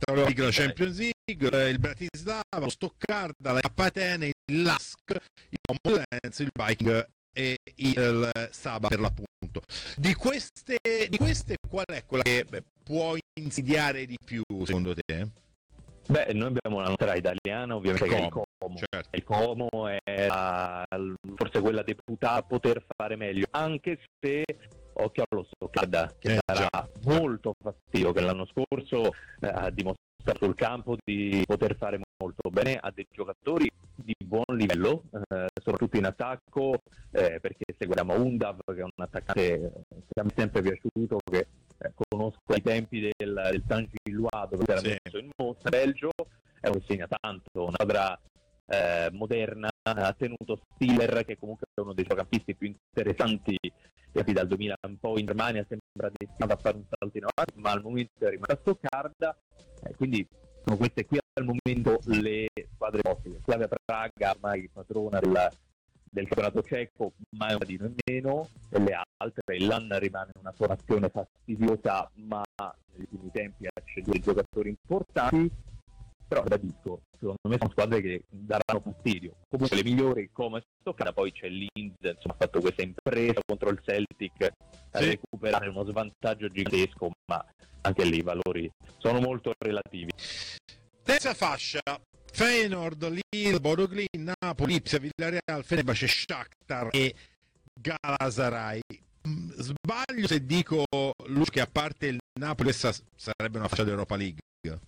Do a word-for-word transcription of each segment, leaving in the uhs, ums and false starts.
League, la Champions League, il Bratislava, lo Stoccarda, la K Atene, il Lask, il Molenz, il Viking e il Saba per l'appunto. Di queste, di queste qual è quella che beh, può insidiare di più secondo te? Beh, noi abbiamo la nostra italiana, ovviamente, Como, che è il Como. certo. Il Como è la, forse quella deputata a poter fare meglio, anche se occhio allo Stoccarda, che eh, sarà già. molto fastidioso, che l'anno scorso eh, ha dimostrato sul campo di poter fare molto bene, ha dei giocatori di buon livello, eh, soprattutto in attacco, eh, perché se guardiamo Undav, che è un attaccante che mi è sempre piaciuto, che eh, conosco i tempi del, del San Gillois, dove era sì. messo in mostra, Belgio, è uno che segna tanto, una squadra eh, moderna, ha tenuto Stiller, che comunque è uno dei centrocampisti più interessanti dal duemila in poi in Germania, sembra destinato a fare un salto in avanti, ma al momento è rimasto a Stoccarda, eh, quindi sono queste qui al momento le squadre forti. Slavia Praga ormai padrona del, del campionato ceco, ma è una di noi meno, e le altre, il Lan rimane una formazione fastidiosa, ma negli ultimi tempi ha ceduto giocatori importanti, però ribadisco, secondo me sono squadre che daranno fastidio. Comunque le migliori come Stoccarda, poi c'è l'Inz, insomma, ha fatto questa impresa contro il Celtic a sì. recuperare uno svantaggio gigantesco, ma anche lì i valori sono molto relativi. Terza fascia, Feyenoord, Lille, Bodo Glimt, Napoli, Lipsia, Villarreal, Fenerbahce, Shakhtar e Galatasaray. Sbaglio se dico, Lucio, che a parte il Napoli questa sarebbe una fascia dell'Europa League?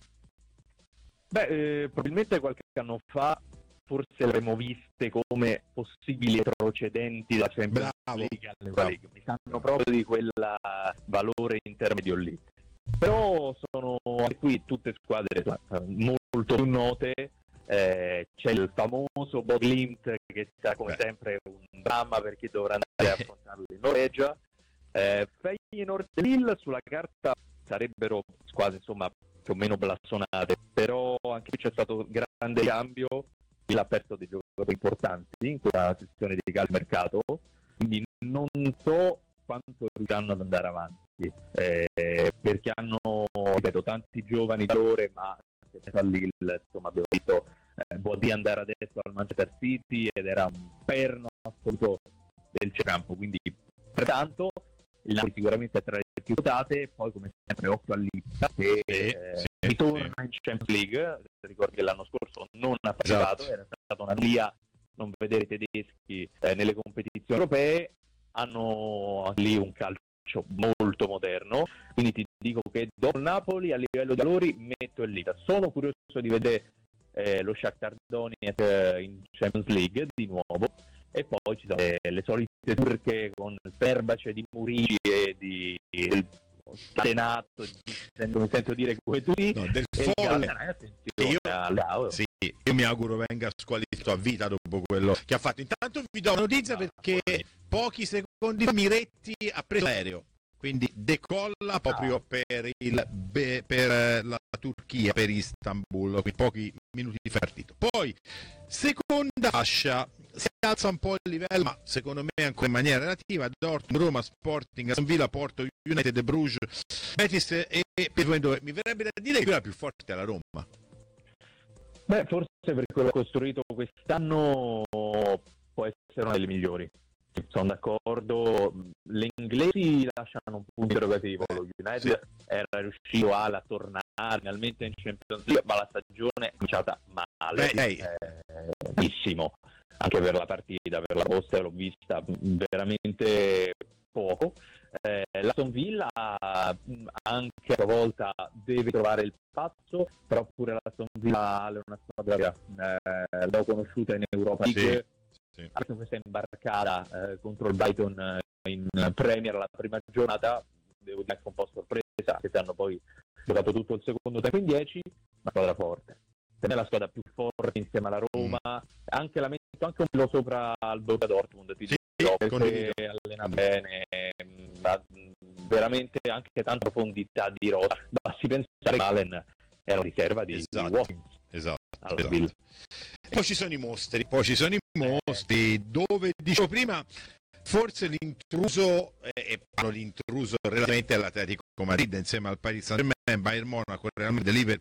Beh, eh, probabilmente qualche anno fa forse l'avremmo viste come possibili retrocedenti da Champions League all'Europa League. Mi sanno proprio di quel valore intermedio lì. Però sono anche qui tutte squadre molto più note, eh, c'è il famoso Bodo Glimt che sta come Beh. sempre un dramma perché dovrà andare a affrontarlo in Norvegia, eh, Feyenoord e Lille sulla carta sarebbero squadre insomma più o meno blasonate, però anche qui c'è stato grande cambio, Lille ha perso dei giocatori importanti in quella sessione di calmercato, quindi non so quanto riusciranno ad andare avanti, eh, perché hanno, ripeto, tanti giovani di valore, ma a Lille, insomma, abbiamo visto eh, Bodì andare adesso al Manchester City ed era un perno assoluto del campo, quindi pertanto il Napoli sicuramente è tra le più votate, poi come sempre occhio all'Ipsia che eh, sì, ritorna sì. in Champions League, ricordo che l'anno scorso non ha partecipato, esatto. Era stata una via non vedere i tedeschi eh, nelle competizioni europee, hanno lì un calcio molto moderno, quindi ti dico che dopo il Napoli a livello di valori metto il Lita. Sono curioso di vedere eh, lo Shakhtar Donetsk eh, in Champions League di nuovo, e poi ci sono eh, le solite turche con il Fenerbahce di Murici e di il Senato, mi sento dire come tu no, del folle io, sì, io mi auguro venga squalificato a vita dopo quello che ha fatto. Intanto vi do una notizia no, perché poi... pochi secondi fa Miretti ha preso l'aereo, quindi decolla proprio no. per, il, per la Turchia, per Istanbul, quindi pochi minuti di partito. Poi seconda fascia, si alza un po' il livello, ma secondo me ancora in maniera relativa. Dortmund, Roma, Sporting, Aston Villa, Porto, United, Bruges, Betis e P S V. Mi verrebbe da dire che quella più forte è la Roma. Beh, forse per quello costruito quest'anno può essere una delle migliori. Sono d'accordo, le inglesi lasciano un punto interrogativo, lo United sì. era riuscito a tornare finalmente in Champions League, ma la stagione è cominciata male, benissimo, eh, anche per la partita, per la posta l'ho vista veramente poco. Eh, l'Aston Villa anche a sua volta deve trovare il passo, però pure l'Aston Villa è una squadra eh, l'ho conosciuta in Europa League. Sì. Sì. Anche questa imbarcata eh, contro il Brighton eh, in Premier la prima giornata, devo dire anche un po' sorpresa, che hanno poi giocato tutto il secondo tempo in dieci, una squadra forte. Per me è la squadra più forte insieme alla Roma, mm. anche la metto anche un po' sopra al Borussia Dortmund, ti sì, dico, perché allena bene, ma veramente anche tanta profondità di rosa. Basti pensare che Allen era una riserva di, esatto, di Watkins. Esatto. esatto. Poi ci sono i mostri, poi ci sono i mostri dove dicevo prima forse l'intruso, eh, e parlo di intruso relativamente all'Atletico Madrid insieme al Paris Saint-Germain, Bayern Monaco, Real Madrid, Liverpool,